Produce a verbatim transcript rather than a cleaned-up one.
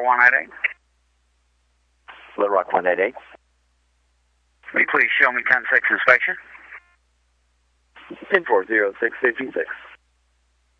one eight eight. Little Rock one eight eight. Will you please show me ten six inspection? ten four zero six fifty six.